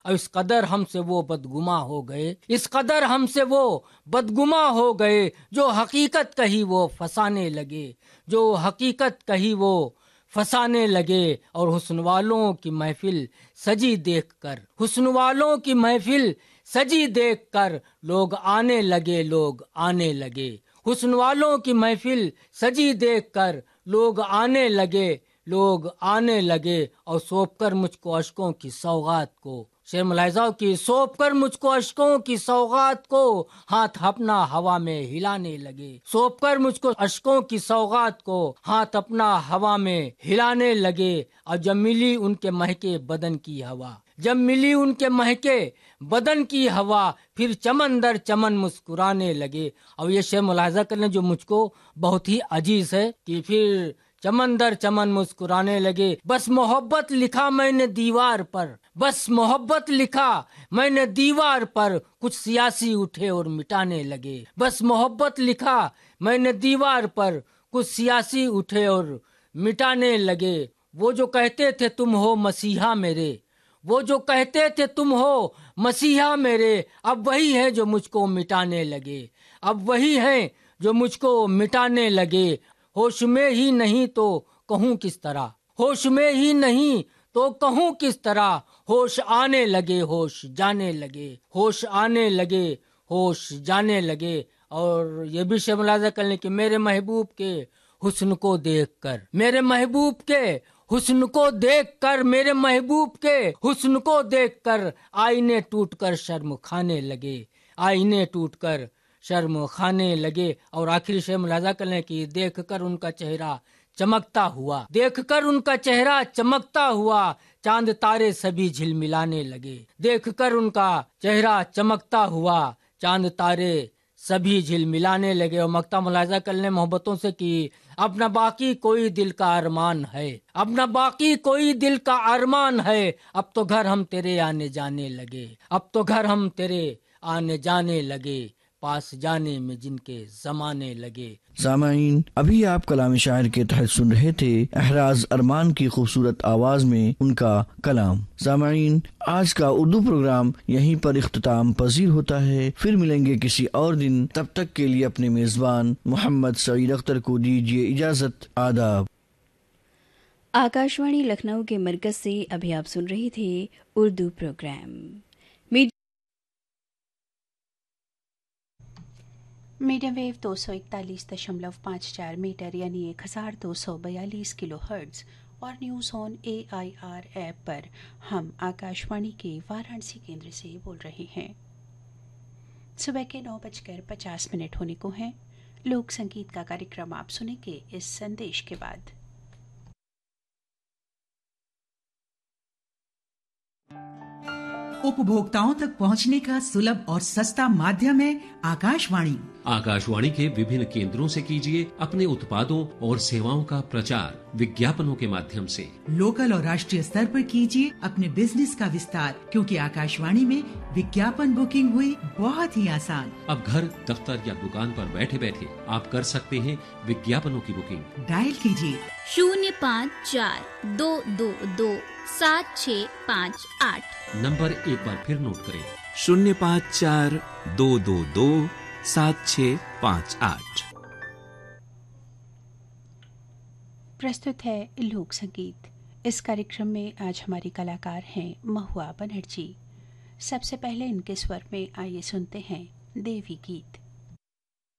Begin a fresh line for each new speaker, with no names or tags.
और इस कदर हमसे वो बदगुमा हो गए, इस कदर हमसे वो बदगुमा हो गए, जो हकीकत कही वो फसाने लगे, जो हकीकत कही वो फसाने लगे। और हुस्न वालों की महफिल सजी देखकर, हुस्न वालों की महफिल सजी देखकर लोग आने लगे, लोग आने लगे। हुस्न वालों की महफिल सजी देखकर लोग आने लगे, लोग आने लगे। और सौंप कर मुझको अश्कों की सौगात को, शेर मुलाहिजा की, सौंप कर मुझको अश्कों की सौगात को हाथ अपना हवा में हिलाने लगे, सौंप कर मुझको अश्कों की सौगात को हाथ अपना हवा में हिलाने लगे। और जब मिली उनके महके बदन की हवा, जब मिली उनके महके बदन की हवा, फिर चमन दर चमन मुस्कुराने लगे। और ये शेर मुलाहिजा करने जो मुझको बहुत ही अजीज है कि फिर चमन दर चमन मुस्कुराने लगे। बस मोहब्बत लिखा मैंने दीवार पर, बस मोहब्बत लिखा मैंने दीवार पर, कुछ सियासी उठे और मिटाने लगे। बस मोहब्बत लिखा मैंने दीवार पर, कुछ सियासी उठे और मिटाने लगे। वो जो कहते थे तुम हो मसीहा मेरे, वो जो कहते थे तुम हो मसीहा मेरे, अब वही है जो मुझको मिटाने लगे, अब वही है जो मुझको मिटाने लगे। होश में ही नहीं तो कहूँ किस तरह, होश में ही नहीं तो कहूँ किस तरह, होश आने लगे, होश जाने लगे, होश आने लगे, होश जाने लगे। और ये भी शेर मुलाहिजा करने कि मेरे महबूब के हुस्न को देखकर, मेरे महबूब के हुस्न को देखकर, मेरे महबूब के हुस्न को देखकर आईने टूटकर शर्म खाने लगे, आईने टूटकर शर्म खाने लगे। और आखिरी शेर मुलाहिजा करने की, देखकर उनका चेहरा चमकता हुआ, देखकर उनका चेहरा चमकता हुआ, चांद तारे सभी झिलमिलाने लगे। देखकर उनका चेहरा चमकता हुआ, चांद तारे सभी झिलमिलाने लगे। और मक्ता मुलाहिजा करने मोहब्बतों से कि अब न बाकी कोई दिल का अरमान है, अब न बाकी कोई दिल का अरमान है, अब तो घर हम तेरे आने जाने लगे, अब तो घर हम तेरे आने जाने लगे, पास जाने में जिनके जमाने लगे।
सामाईन, अभी आप कलाम शायर के तहत सुन रहे थे एहराज अरमान की खूबसूरत आवाज में उनका कलाम। सामाईन, आज का उर्दू प्रोग्राम यहीं पर इख्तिताम पजीर होता है। फिर मिलेंगे किसी और दिन, तब तक के लिए अपने मेजबान मोहम्मद सईद अख्तर को दीजिए इजाजत। आदाब।
आकाशवाणी लखनऊ के मरकज से अभी आप सुन रहे थे Urdu programme.
Medium wave 241.54 metre यानी 1242 किलो हर्ट्ज और न्यूज़ ऑन AIR ऐप पर हम आकाशवाणी के वाराणसी केंद्र से बोल रहे हैं। सुबह के 9:50 होने को हैं। लोक संगीत का कार्यक्रम आप सुनेंगे इस संदेश के बाद।
उपभोक्ताओं तक पहुंचने का सुलभ और सस्ता माध्यम है आकाशवाणी।
आकाशवाणी के विभिन्न केंद्रों से कीजिए अपने उत्पादों और सेवाओं का प्रचार विज्ञापनों के माध्यम से।
लोकल और राष्ट्रीय स्तर पर कीजिए अपने बिजनेस का विस्तार, क्योंकि आकाशवाणी में विज्ञापन बुकिंग हुई बहुत ही आसान।
अब घर, दफ्तर या दुकान पर बैठे बैठे आप कर सकते हैं विज्ञापनों की बुकिंग।
डायल कीजिए
054-222-7658।
नंबर एक बार फिर नोट करें,
054-222-7658।
प्रस्तुत है लोक संगीत। इस कार्यक्रम में आज हमारी कलाकार हैं महुआ बनर्जी। सबसे पहले इनके स्वर में आइए सुनते हैं देवी गीत।